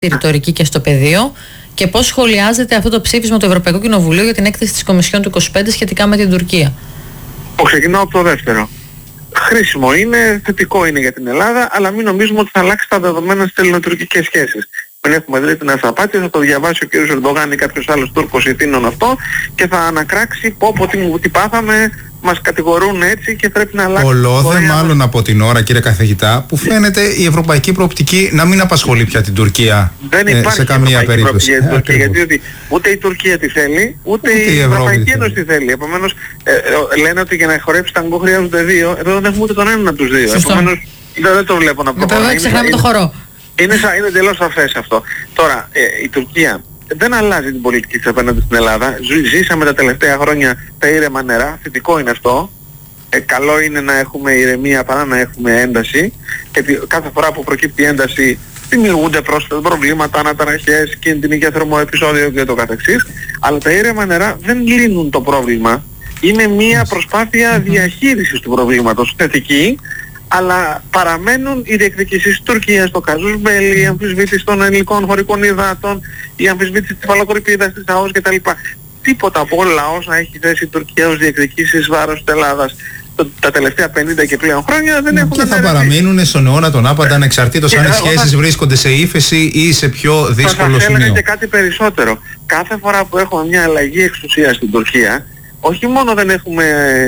στη ρητορική και στο πεδίο, και πώς σχολιάζεται αυτό το ψήφισμα του Ευρωπαϊκού Κοινοβουλίου για την έκθεση της Κομισιόν του 25 σχετικά με την Τουρκία? Ξεκινάω από το δεύτερο. Χρήσιμο είναι, θετικό είναι για την Ελλάδα, αλλά μην νομίζουμε ότι θα αλλάξει τα δεδομένα στις ελληνοτουρκικές σχέσεις. Μην έχουμε δει την αυταπάτη, θα το διαβάσει ο κ. Ερντογάν ή κάποιος άλλος Τούρκος ηθήνων αυτό και θα ανακράξει πω τι πάθαμε, μας κατηγορούν έτσι και πρέπει να αλλάξει. Ολόδε μάλλον από την ώρα, κύριε καθηγητά, που φαίνεται η ευρωπαϊκή προοπτική να μην απασχολεί πια την Τουρκία. Δεν υπάρχει σε καμία περίπτωση. Γιατί ούτε η Τουρκία τη θέλει, ούτε η Ευρωπαϊκή Ένωση τη θέλει. Επομένως λένε ότι για να χορέψει ταγκό χρειάζονται δύο. Εδώ δεν έχουμε ούτε τον έναν από τους δύο. Επομένως δεν το βλέπω να προχωράει. Βέβαια ξεχνάμε το χορό. Είναι εντελώς σαφές αυτό. Τώρα, η Τουρκία δεν αλλάζει την πολιτική της απέναντι στην Ελλάδα. Ζήσαμε τα τελευταία χρόνια τα ήρεμα νερά. Θετικό είναι αυτό. Καλό είναι να έχουμε ηρεμία παρά να έχουμε ένταση. Γιατί κάθε φορά που προκύπτει ένταση δημιουργούνται πρόσθετα προβλήματα, αναταραχές, κίνδυνοι για θερμοεπισόδιο και το καθεξής. Αλλά τα ήρεμα νερά δεν λύνουν το πρόβλημα. Είναι μια προσπάθεια διαχείρισης του προβλήματος, θετική, αλλά παραμένουν οι διεκδικήσεις της Τουρκίας, το καζούς μπέλι, η αμφισβήτηση των ελληνικών χωρικών υδάτων, η αμφισβήτηση της φαλοκορυπίδας, της ΑΟΣ κτλ. Τίποτα από όλα όσα έχει θέσει η Τουρκία ως διεκδικήσεις βάρος της Ελλάδας τα τελευταία 50 και πλέον χρόνια δεν έχουν. Και θα παραμείνουν στον αιώνα τον άπαντα, ανεξαρτήτως αν οι σχέσεις βρίσκονται σε ύφεση ή σε πιο δύσκολο σημείο. Θα έλεγα και κάτι περισσότερο. Κάθε φορά που έχουμε μια αλλαγή εξουσίας στην Τουρκία, όχι μόνο δεν έχουμε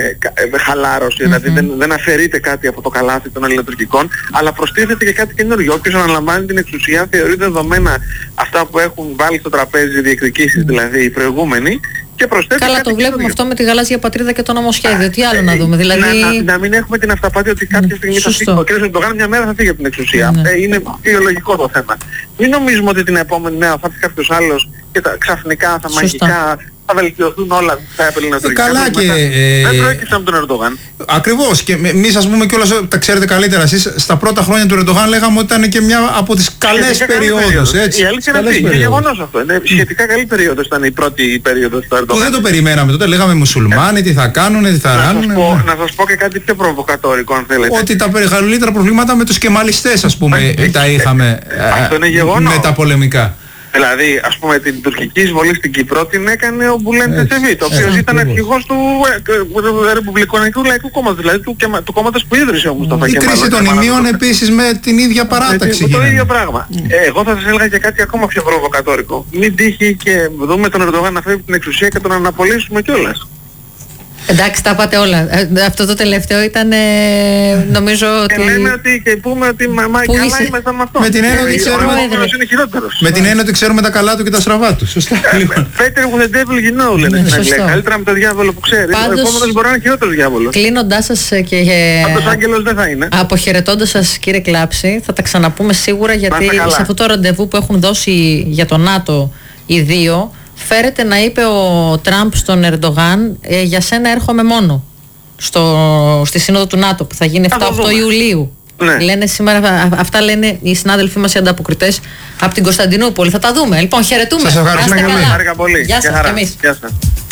χαλάρωση, δηλαδή δεν αφαιρείται κάτι από το καλάθι των ελληνοτουρκικών, αλλά προστίθεται και κάτι καινούργιο. Όποιος αναλαμβάνει την εξουσία θεωρεί δεδομένα αυτά που έχουν βάλει στο τραπέζι διεκδικήσεις, δηλαδή οι προηγούμενοι, και προσθέτει. Καλά, κάτι το βλέπουμε καινούργιο. Αυτό με τη γαλάζια πατρίδα και το νομοσχέδιο. Τι άλλο να δούμε, δηλαδή. Να μην έχουμε την αυταπάτη ότι κάποια στιγμή θα φύγει. Ο κ. Ερντογάν μια μέρα θα φύγει από την εξουσία. Είναι φυσιολογικό το θέμα. Μην νομίζουμε ότι την επόμενη μέρα θα έρθει κάποιος άλλος και ξαφνικά θα μαγικά θα βελτιωθούν όλα τα ελληνοτουρκικά. Καλά και... Δεν προέκυψαν από τον Ερντογάν. Ακριβώς. Και εμείς, ας πούμε, κιόλας τα ξέρετε καλύτερα εσείς, στα πρώτα χρόνια του Ερντογάν λέγαμε ότι ήταν και μια από τις καλές περιόδους. Η αλήθεια είναι αυτή. Είναι γεγονός αυτό. Είναι σχετικά καλή περίοδος ήταν η πρώτη περίοδος του Ερντογάν. Που δεν το περιμέναμε τότε. Λέγαμε μουσουλμάνοι, τι θα κάνουν, τι θα ράνουν. Να σας πω και κάτι πιο προβοκατόρικο, αν θέλετε. Ότι τα μεγαλύτερα προβλήματα με τους κεμαλιστές, ας πούμε, τα είχαμε μεταπολεμικά. Δηλαδή, ας πούμε, την τουρκική εισβολή στην Κύπρο την έκανε ο Μπουλέντ Τσεβίτ, ο οποίος ήταν αρχηγός του Ρεπουμπλικανικού Λαϊκού Κόμματος, δηλαδή του κόμματος που ίδρυσε ο Μουσταφά Κεμάλ. Η κρίση των ημείων επίσης με την ίδια παράταξη. Το ίδιο πράγμα. Εγώ θα σας έλεγα και κάτι ακόμα πιο προβοκατόρικο. Μην τύχει και δούμε τον Ερντογάν να φεύγει από την εξουσία και τον αναπολύσουμε κιόλας. Εντάξει, τα είπατε όλα. Αυτό το τελευταίο ήταν, νομίζω ότι... Και λέμε ότι, και πούμε ότι καλά είμαστε με αυτό. Με την έννοια ότι ξέρουμε τα καλά του και τα στραβά του. Σωστά. Better with the devil you know, λένε στην Αγγλία. Καλύτερα με το διάβολο που ξέρει. Ο επόμενος μπορεί να είναι χειρότερος διάβολος. Κλείνοντάς σας και αυτός άγγελος δεν θα είναι. Αποχαιρετώντας σας, κύριε Κλάψη, θα τα ξαναπούμε σίγουρα, γιατί σε αυτό το ραντεβού που έχουν δώσει για το ΝΑΤΟ οι δύο, φέρεται να είπε ο Τραμπ στον Ερντογάν, για σένα έρχομαι μόνο στη Σύνοδο του ΝΑΤΟ που θα γίνει 7-8 Ιουλίου. Ναι. Λένε σήμερα, αυτά λένε οι συνάδελφοί μας οι ανταποκριτές από την Κωνσταντινούπολη. Θα τα δούμε. Λοιπόν, χαιρετούμε. Σας ευχαριστούμε πολύ. Γεια σας και εμείς.